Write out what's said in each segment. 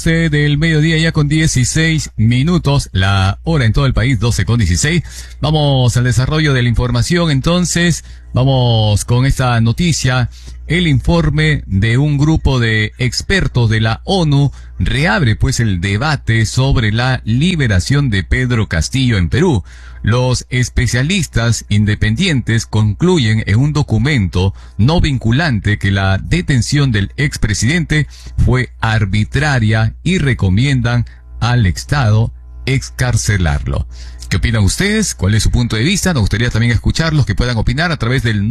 Del mediodía ya con 16 minutos, la hora en todo el país 12:16. Vamos al desarrollo de la información. Entonces vamos con esta noticia. El informe de un grupo de expertos de la ONU reabre pues el debate sobre la liberación de Pedro Castillo en Perú. Los especialistas independientes concluyen en un documento no vinculante que la detención del expresidente fue arbitraria y recomiendan al Estado excarcelarlo. ¿Qué opinan ustedes? ¿Cuál es su punto de vista? Nos gustaría también escucharlos, que puedan opinar a través del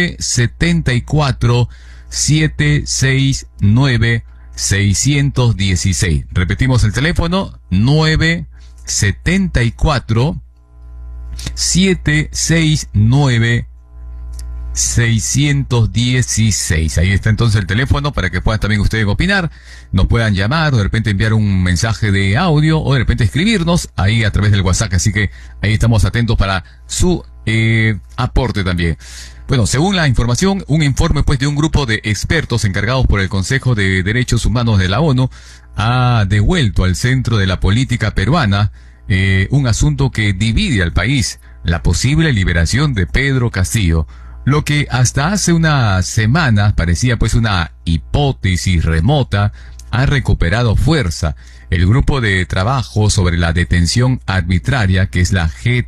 974-769-616. Repetimos el teléfono, 974-769-616. Ahí está entonces el teléfono para que puedan también ustedes opinar, nos puedan llamar o de repente enviar un mensaje de audio o de repente escribirnos ahí a través del WhatsApp. Así que ahí estamos atentos para su aporte también. Bueno, según la información, un informe pues de un grupo de expertos encargados por el Consejo de Derechos Humanos de la ONU ha devuelto al centro de la política peruana un asunto que divide al país: la posible liberación de Pedro Castillo. Lo que hasta hace unas semanas parecía pues una hipótesis remota, ha recuperado fuerza. El grupo de trabajo sobre la detención arbitraria, que es la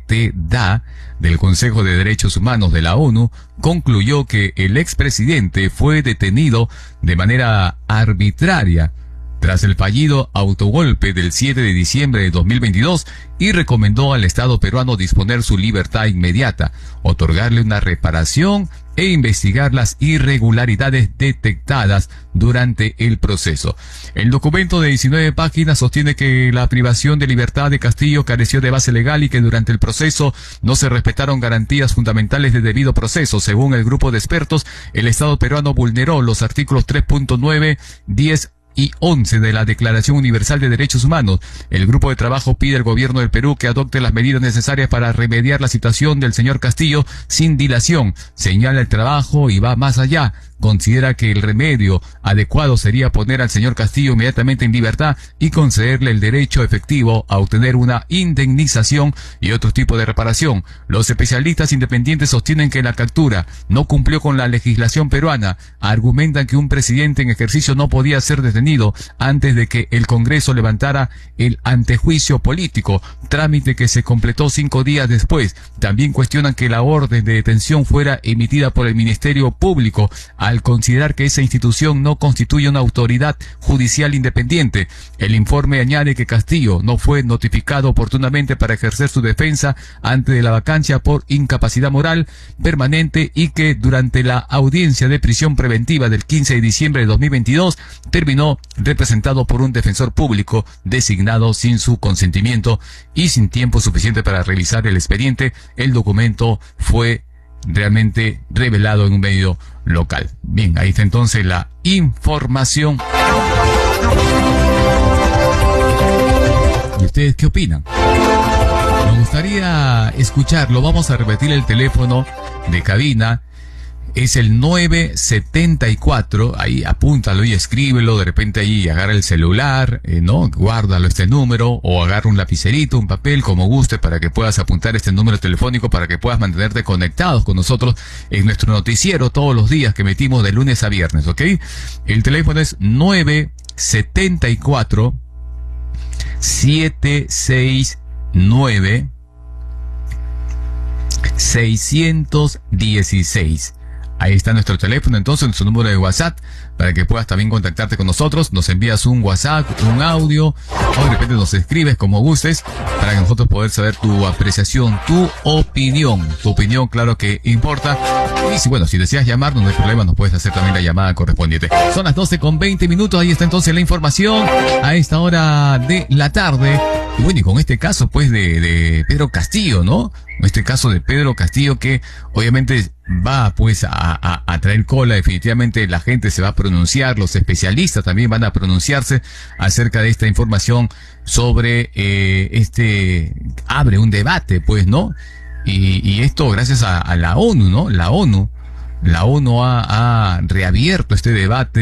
GTDA, del Consejo de Derechos Humanos de la ONU, concluyó que el expresidente fue detenido de manera arbitraria tras el fallido autogolpe del 7 de diciembre de 2022 y recomendó al Estado peruano disponer su libertad inmediata, otorgarle una reparación e investigar las irregularidades detectadas durante el proceso. El documento de 19 páginas sostiene que la privación de libertad de Castillo careció de base legal y que durante el proceso no se respetaron garantías fundamentales de debido proceso. Según el grupo de expertos, el Estado peruano vulneró los artículos 3.9, 10 y 11 de la Declaración Universal de Derechos Humanos. El grupo de trabajo pide al gobierno del Perú que adopte las medidas necesarias para remediar la situación del señor Castillo sin dilación. Señala el trabajo y va más allá. Considera que el remedio adecuado sería poner al señor Castillo inmediatamente en libertad y concederle el derecho efectivo a obtener una indemnización y otro tipo de reparación. Los especialistas independientes sostienen que la captura no cumplió con la legislación peruana. Argumentan que un presidente en ejercicio no podía ser detenido antes de que el Congreso levantara el antejuicio político, trámite que se completó 5 días después. También cuestionan que la orden de detención fuera emitida por el Ministerio Público, al considerar que esa institución no constituye una autoridad judicial independiente. El informe añade que Castillo no fue notificado oportunamente para ejercer su defensa ante la vacancia por incapacidad moral permanente y que durante la audiencia de prisión preventiva del 15 de diciembre de 2022 terminó representado por un defensor público designado sin su consentimiento y sin tiempo suficiente para revisar el expediente. El documento fue realmente revelado en un medio local. Bien, ahí está entonces la información. ¿Y ustedes qué opinan? Nos gustaría escucharlo. Vamos a repetir el teléfono de cabina. Es el 974, ahí apúntalo y escríbelo, de repente ahí agarra el celular, ¿no? Guárdalo este número, o agarra un lapicerito, un papel, como guste, para que puedas apuntar este número telefónico, para que puedas mantenerte conectados con nosotros en nuestro noticiero todos los días que emitimos de lunes a viernes, ¿ok? El teléfono es 974 769 616. Ahí está nuestro teléfono, entonces, nuestro número de WhatsApp, para que puedas también contactarte con nosotros. Nos envías un WhatsApp, un audio, o de repente nos escribes como gustes, para que nosotros poder saber tu apreciación, tu opinión. Tu opinión, claro que importa. Y si deseas llamarnos, no hay problema, nos puedes hacer también la llamada correspondiente. Son las 12:20, ahí está entonces la información a esta hora de la tarde. Y bueno, y con este caso, pues, de Pedro Castillo, ¿no? Este caso de Pedro Castillo, que obviamente va, pues, a traer cola. Definitivamente la gente se va a pronunciar, los especialistas también van a pronunciarse acerca de esta información sobre, abre un debate, pues, ¿no? Y esto gracias a la ONU, ¿no? La ONU ha reabierto este debate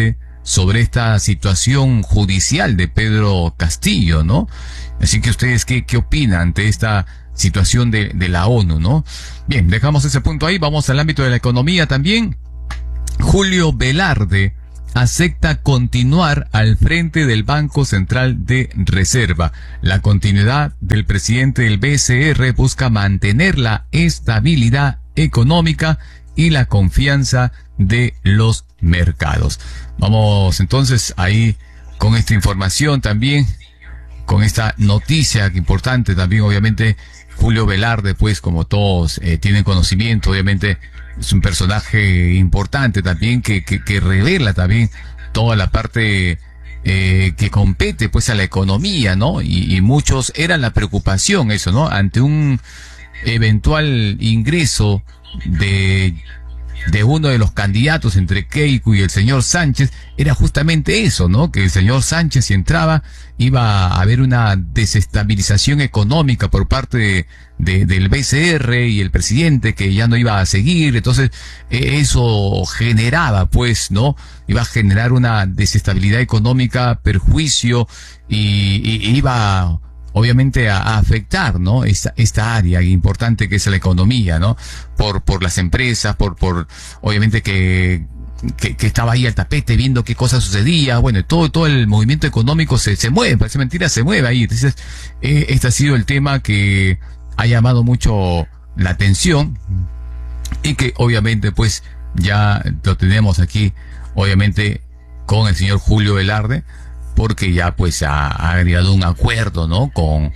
sobre esta situación judicial de Pedro Castillo, ¿no? Así que ustedes, ¿qué opinan ante esta situación de la ONU, ¿no? Bien, dejamos ese punto ahí, vamos al ámbito de la economía también. Julio Velarde acepta continuar al frente del Banco Central de Reserva. La continuidad del presidente del BCR busca mantener la estabilidad económica y la confianza de los mercados. Vamos entonces ahí con esta información también, con esta noticia importante también, obviamente. Julio Velarde, pues como todos tienen conocimiento, obviamente es un personaje importante también que revela también toda la parte que compete pues a la economía, ¿no? Y muchos eran la preocupación eso, ¿no? Ante un eventual ingreso de uno de los candidatos entre Keiko y el señor Sánchez, era justamente eso, ¿no? Que el señor Sánchez, si entraba, iba a haber una desestabilización económica por parte del BCR y el presidente, que ya no iba a seguir. Entonces, eso generaba, pues, ¿no? Iba a generar una desestabilidad económica, perjuicio, y iba obviamente a afectar, ¿no? Esta área importante que es la economía, ¿no? Por las empresas, por obviamente que estaba ahí al tapete viendo qué cosa sucedía. Bueno, todo el movimiento económico se mueve, parece mentira, se mueve ahí. Entonces, este ha sido el tema que ha llamado mucho la atención y que obviamente pues ya lo tenemos aquí, obviamente con el señor Julio Velarde, porque ya pues ha agregado un acuerdo, ¿no? Con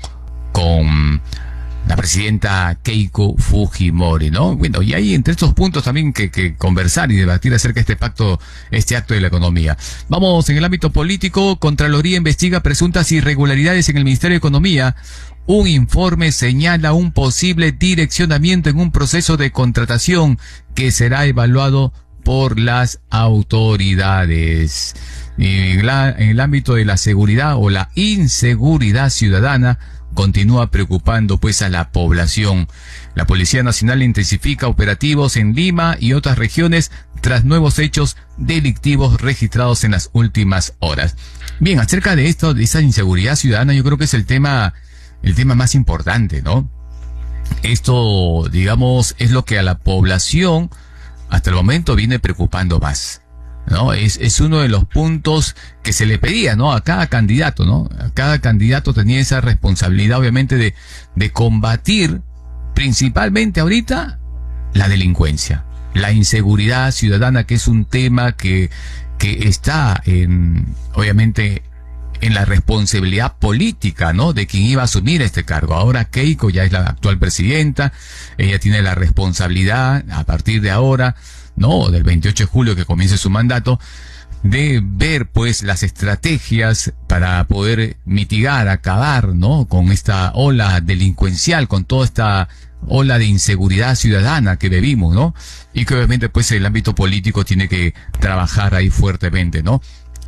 la presidenta Keiko Fujimori, ¿no? Bueno, y hay entre estos puntos también que conversar y debatir acerca de este acto de la economía. Vamos en el ámbito político. Contraloría investiga presuntas irregularidades en el Ministerio de Economía. Un informe señala un posible direccionamiento en un proceso de contratación que será evaluado por las autoridades. En el ámbito de la seguridad o la inseguridad ciudadana continúa preocupando pues a la población. La Policía Nacional intensifica operativos en Lima y otras regiones tras nuevos hechos delictivos registrados en las últimas horas. Bien, acerca de esto, de esa inseguridad ciudadana, yo creo que es el tema más importante, ¿no? Esto, digamos, es lo que a la población hasta el momento viene preocupando más, ¿no? Es uno de los puntos que se le pedía, ¿no? A cada candidato, ¿no? A cada candidato tenía esa responsabilidad, obviamente, de combatir principalmente ahorita la delincuencia, la inseguridad ciudadana, que es un tema que está obviamente, en la responsabilidad política, ¿no? De quien iba a asumir este cargo. Ahora Keiko ya es la actual presidenta, ella tiene la responsabilidad a partir de ahora, ¿no? Del 28 de julio que comience su mandato, de ver pues las estrategias para poder mitigar, acabar, ¿no? Con esta ola delincuencial, con toda esta ola de inseguridad ciudadana que vivimos, ¿no? Y que obviamente pues el ámbito político tiene que trabajar ahí fuertemente, ¿no?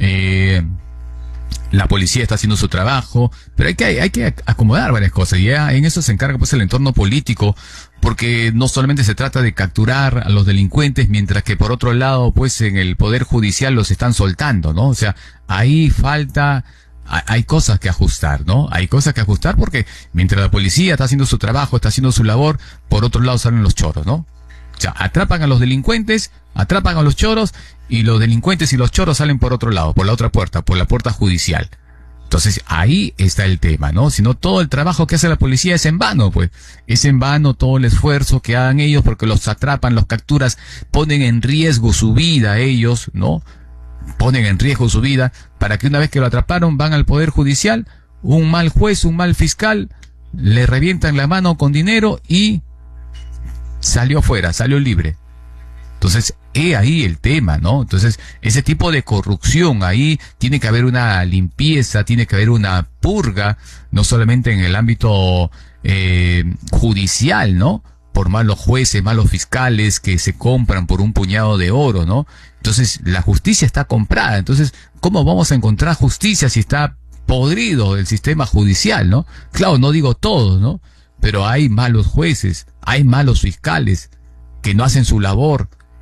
La policía está haciendo su trabajo, pero hay que acomodar varias cosas, y ya en eso se encarga pues el entorno político, porque no solamente se trata de capturar a los delincuentes, mientras que por otro lado pues en el Poder Judicial los están soltando, ¿no? O sea, ahí hay cosas que ajustar, ¿no? Hay cosas que ajustar porque mientras la policía está haciendo su trabajo, está haciendo su labor, por otro lado salen los choros, ¿no? O sea, atrapan a los delincuentes, atrapan a los choros, y los delincuentes y los choros salen por otro lado, por la otra puerta, por la puerta judicial. Entonces ahí está el tema, ¿no? Si no, todo el trabajo que hace la policía es en vano, pues. Es en vano todo el esfuerzo que hagan ellos porque los atrapan, los capturas, ponen en riesgo su vida ellos, ¿no? Ponen en riesgo su vida para que una vez que lo atraparon van al Poder Judicial, un mal juez, un mal fiscal, le revientan la mano con dinero y salió fuera, salió libre. Entonces, ahí el tema, ¿no? Entonces, ese tipo de corrupción, ahí tiene que haber una limpieza, tiene que haber una purga, no solamente en el ámbito judicial, ¿no? Por malos jueces, malos fiscales que se compran por un puñado de oro, ¿no? Entonces, la justicia está comprada. Entonces, ¿cómo vamos a encontrar justicia si está podrido el sistema judicial, ¿no? Claro, no digo todos, ¿no? Pero hay malos jueces, hay malos fiscales que no hacen su labor.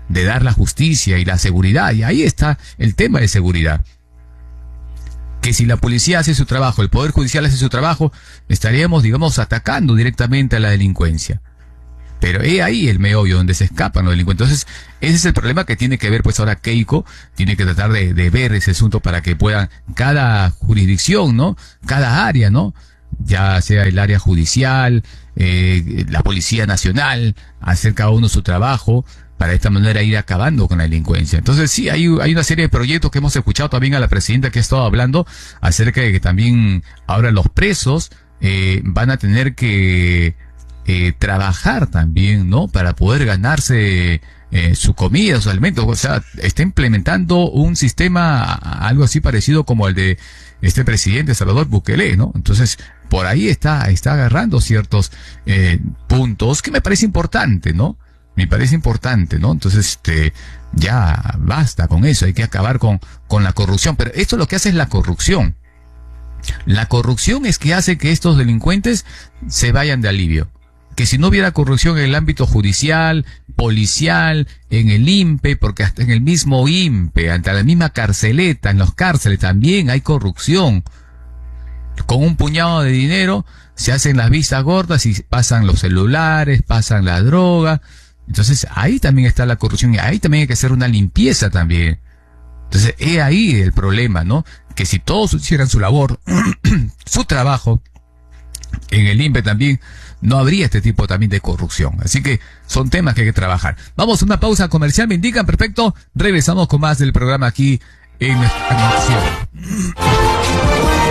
de dar la justicia y la seguridad. Y ahí está el tema de seguridad. Que si la policía hace su trabajo, el Poder Judicial hace su trabajo, estaríamos, digamos, atacando directamente a la delincuencia. Pero es ahí el meollo donde se escapan los delincuentes. Entonces, ese es el problema que tiene que ver, pues ahora Keiko tiene que tratar de ver ese asunto para que puedan cada jurisdicción, ¿no? Cada área, ¿no? Ya sea el área judicial, la Policía Nacional, hacer cada uno su trabajo para de esta manera ir acabando con la delincuencia. Entonces sí, hay una serie de proyectos que hemos escuchado también a la presidenta que ha estado hablando acerca de que también ahora los presos van a tener que trabajar también, ¿no? Para poder ganarse su comida, sus alimentos. O sea, está implementando un sistema, algo así parecido como el de este presidente Salvador Bukele, ¿no? Entonces, por ahí está agarrando ciertos puntos que me parece importante, ¿no? Me parece importante, ¿no? Entonces, ya basta con eso, hay que acabar con la corrupción. Pero esto lo que hace es la corrupción. La corrupción es que hace que estos delincuentes se vayan de alivio. Que si no hubiera corrupción en el ámbito judicial, policial, en el INPE, porque hasta en el mismo INPE, ante la misma carceleta, en los cárceles también hay corrupción. Con un puñado de dinero se hacen las vistas gordas y pasan los celulares, pasan la droga. Entonces ahí también está la corrupción y ahí también hay que hacer una limpieza también. Entonces es ahí el problema, ¿no? Que si todos hicieran su labor, su trabajo, en el INPE también no habría este tipo también de corrupción. Así que son temas que hay que trabajar. Vamos a una pausa comercial, me indican, perfecto. Regresamos con más del programa aquí en nuestra conexión.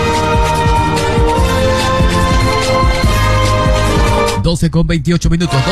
12:28 minutos.